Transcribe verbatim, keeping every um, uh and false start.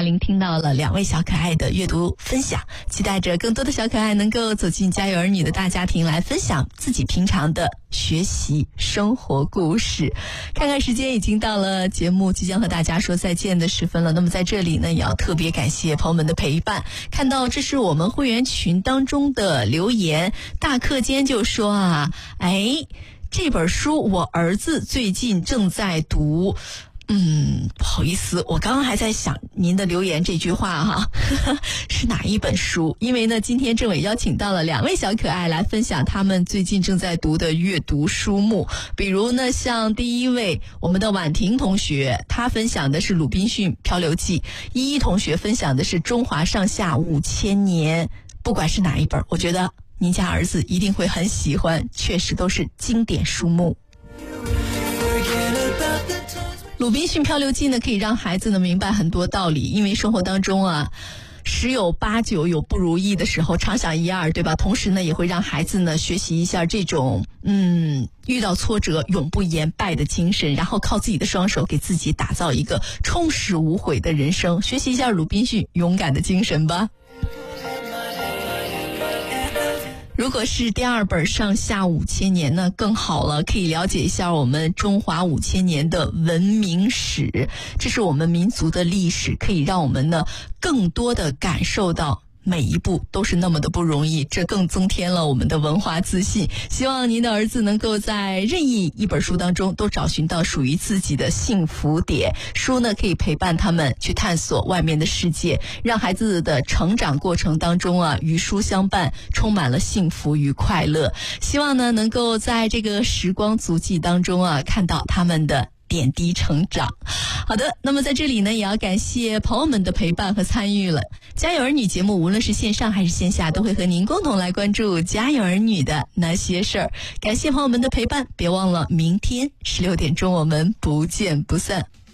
聆听到了两位小可爱的阅读分享，期待着更多的小可爱能够走进家有儿女的大家庭，来分享自己平常的学习生活故事。看看时间，已经到了节目即将和大家说再见的时分了。那么在这里呢，也要特别感谢朋友们的陪伴。看到这是我们会员群当中的留言，大课间就说啊，哎，这本书我儿子最近正在读。嗯，不好意思，我刚刚还在想您的留言这句话哈，呵呵，是哪一本书？因为呢，今天政委邀请到了两位小可爱来分享他们最近正在读的阅读书目。比如呢，像第一位我们的婉婷同学，她分享的是《鲁滨逊漂流记》，依依同学分享的是《中华上下五千年》。不管是哪一本，我觉得您家儿子一定会很喜欢，确实都是经典书目。鲁滨逊漂流记呢，可以让孩子呢明白很多道理，因为生活当中啊，十有八九有不如意的时候，常想一二，对吧？同时呢，也会让孩子呢学习一下这种嗯遇到挫折永不言败的精神，然后靠自己的双手给自己打造一个充实无悔的人生，学习一下鲁滨逊勇敢的精神吧。如果是第二本上下五千年呢，更好了，可以了解一下我们中华五千年的文明史，这是我们民族的历史，可以让我们呢更多的感受到每一步都是那么的不容易，这更增添了我们的文化自信。希望您的儿子能够在任意一本书当中都找寻到属于自己的幸福点，书呢可以陪伴他们去探索外面的世界，让孩子的成长过程当中啊与书相伴，充满了幸福与快乐。希望呢能够在这个时光足迹当中啊看到他们的点滴成长。好的，那么在这里呢，也要感谢朋友们的陪伴和参与了。家有儿女节目无论是线上还是线下，都会和您共同来关注家有儿女的那些事儿。感谢朋友们的陪伴，别忘了明天十六点钟我们不见不散。